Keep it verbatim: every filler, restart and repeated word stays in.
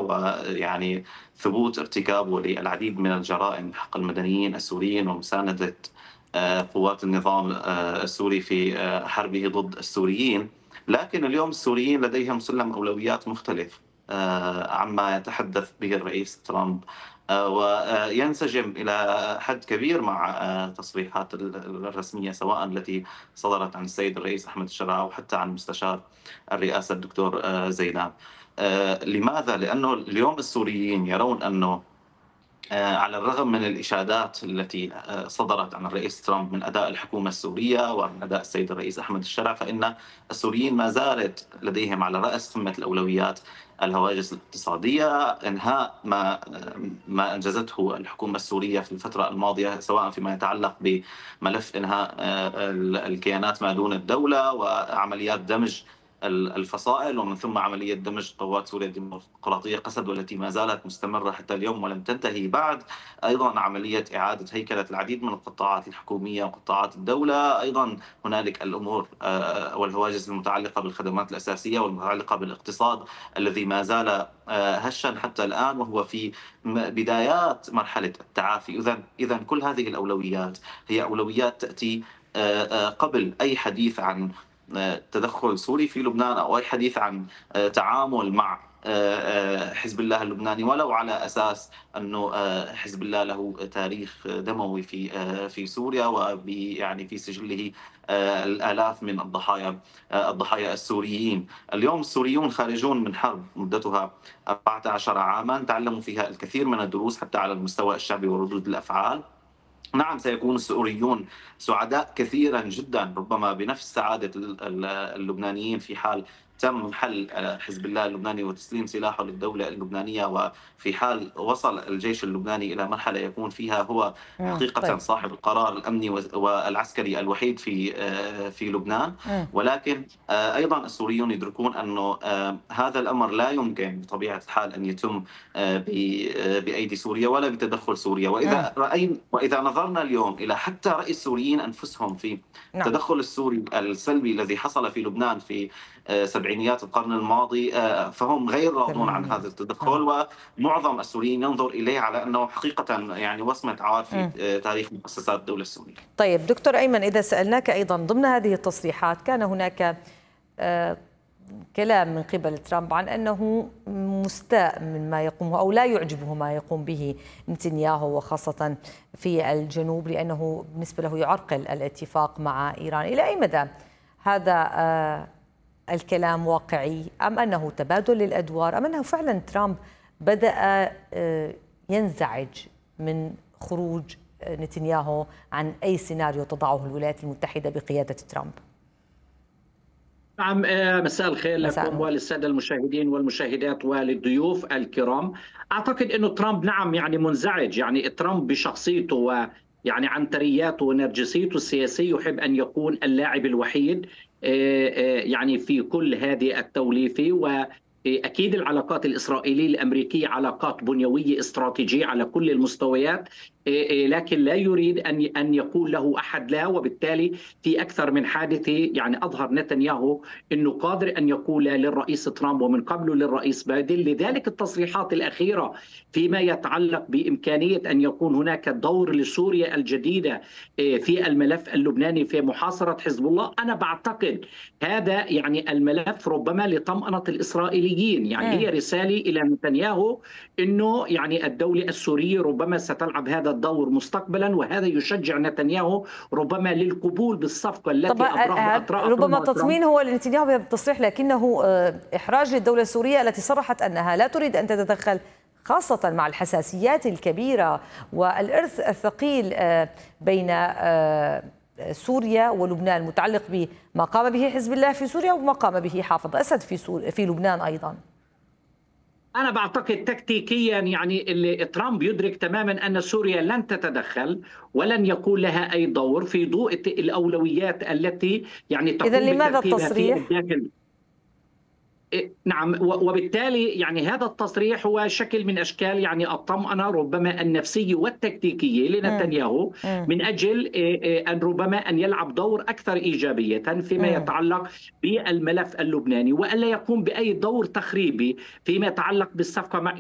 ويعني ثبوت ارتكابه للعديد من الجرائم بحق المدنيين السوريين ومساندة آه، قوات النظام آه، السوري في آه، حربه ضد السوريين. لكن اليوم السوريين لديهم سلم أولويات مختلف آه، عما يتحدث به الرئيس ترامب، آه، وينسجم إلى حد كبير مع آه، تصريحات ال- الرسمية، سواء التي صدرت عن السيد الرئيس أحمد الشرع أو حتى عن مستشار الرئاسة الدكتور آه، زيدان. آه، لماذا؟ لأنه اليوم السوريين يرون أنه آه، على الرغم من الإشادات التي آه، صدرت عن الرئيس ترامب من أداء الحكومة السورية ومن أداء السيد الرئيس أحمد الشرع، فإن السوريين ما زالت لديهم على رأس قمة الأولويات الهواجس الاقتصادية، إنهاء ما آه، ما أنجزته الحكومة السورية في الفترة الماضية، سواء فيما يتعلق بملف إنهاء آه، الكيانات ما دون الدولة وعمليات دمج الفصائل، ومن ثم عملية دمج قوات سوريا الديمقراطية قسد، والتي ما زالت مستمرة حتى اليوم ولم تنتهي بعد. أيضا عملية إعادة هيكلة العديد من القطاعات الحكومية وقطاعات الدولة. أيضا هنالك الأمور آه، والهواجس المتعلقة بالخدمات الأساسية والمتعلقة بالاقتصاد الذي ما زال آه، هشا حتى الآن وهو في بدايات مرحلة التعافي. إذن إذن كل هذه الأولويات هي أولويات تأتي آه، آه، قبل أي حديث عن تدخل سوري في لبنان أو أي حديث عن تعامل مع حزب الله اللبناني، ولو على أساس أنه حزب الله له تاريخ دموي في في سوريا ويعني في سجله الآلاف من الضحايا الضحايا السوريين. اليوم السوريون خارجون من حرب مدتها أربعة عشر عاما تعلموا فيها الكثير من الدروس حتى على المستوى الشعبي وردود الأفعال. نعم، سيكون السوريون سعداء كثيرا جدا ربما بنفس سعادة اللبنانيين في حال تم حل حزب الله اللبناني وتسليم سلاحه للدولة اللبنانية، وفي حال وصل الجيش اللبناني إلى مرحلة يكون فيها هو مم. حقيقة طيب. صاحب القرار الأمني والعسكري الوحيد في في لبنان. مم. ولكن أيضا السوريون يدركون أنه هذا الأمر لا يمكن بطبيعة الحال أن يتم بأيدي سوريا ولا بتدخل سوريا. وإذا رأينا وإذا نظرنا اليوم إلى حتى رأي السوريين أنفسهم في نعم. التدخل السوري السلبي الذي حصل في لبنان في سبعينيات القرن الماضي، فهم غير راضون عن هذا التدخل، ومعظم السوريين ينظر إليه على أنه حقيقة يعني وصمة عار في تاريخ مؤسسات الدولة السورية. طيب دكتور أيمن، إذا سألناك أيضا ضمن هذه التصريحات، كان هناك آه كلام من قبل ترامب عن أنه مستاء من ما يقوم أو لا يعجبه ما يقوم به نتنياهو، وخاصة في الجنوب، لأنه بالنسبة له يعرقل الاتفاق مع إيران. إلى أي مدى هذا آه الكلام واقعي، أم أنه تبادل للأدوار، أم أنه فعلا ترامب بدأ آه ينزعج من خروج نتنياهو عن أي سيناريو تضعه الولايات المتحدة بقيادة ترامب؟ نعم، مساء الخير لكم وللسادة المشاهدين والمشاهدات وللضيوف الكرام. أعتقد أنه ترامب نعم يعني منزعج، يعني ترامب بشخصيته ويعني عنترياته ونرجسيته السياسية يحب أن يكون اللاعب الوحيد يعني في كل هذه التوليفة. و أكيد العلاقات الإسرائيلية الأمريكية علاقات بنيوية استراتيجية على كل المستويات، لكن لا يريد أن أن يقول له أحد لا، وبالتالي في أكثر من حادثة يعني أظهر نتنياهو أنه قادر أن يقول للرئيس ترامب ومن قبله للرئيس بايدن. لذلك التصريحات الأخيرة فيما يتعلق بإمكانية أن يكون هناك دور لسوريا الجديدة في الملف اللبناني في محاصرة حزب الله، أنا بعتقد هذا يعني الملف ربما لطمأنة الإسرائيليين، يعني هي رسالة إلى نتنياهو أنه يعني الدولة السورية ربما ستلعب هذا الدور مستقبلا، وهذا يشجع نتنياهو ربما للقبول بالصفقة التي أطرحها. ربما تطمين هو لنتنياهو بهذا التصريح، لكنه إحراج للدولة السورية التي صرحت أنها لا تريد أن تتدخل، خاصة مع الحساسيات الكبيرة والإرث الثقيل بين سوريا ولبنان المتعلق بما قام به حزب الله في سوريا وما قام به حافظ أسد في سوريا في لبنان أيضا. أنا بعتقد تكتيكيا يعني اللي ترامب يدرك تماما أن سوريا لن تتدخل ولن يكون لها أي دور في ضوء الأولويات التي يعني تقوم إذن لماذا التصريح؟ نعم، وبالتالي يعني هذا التصريح هو شكل من أشكال يعني الطمأنة ربما النفسية والتكتيكية لنتنياهو من أجل أن ربما أن يلعب دور أكثر إيجابية فيما يتعلق بالملف اللبناني، وألا يقوم بأي دور تخريبي فيما يتعلق بالصفقة مع